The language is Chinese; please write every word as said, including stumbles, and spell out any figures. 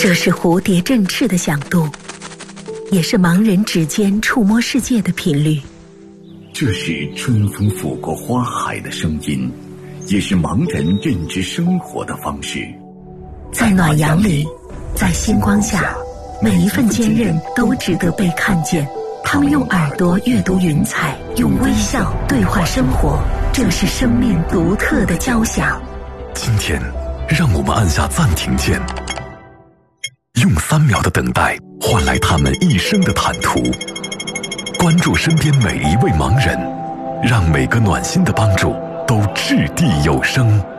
这是蝴蝶振翅的响动，也是盲人指尖触摸世界的频率。 这是春风拂过花海的声音，也是盲人认知生活的方式。 在暖阳里，在星光下，每一份坚韧都值得被看见。他们用耳朵阅读云彩，用微笑对话生活，这是生命独特的交响。 今天，让我们按下暂停键，用三秒的等待换来他们一生的坦途。关注身边每一位盲人，让每个暖心的帮助都掷地有声。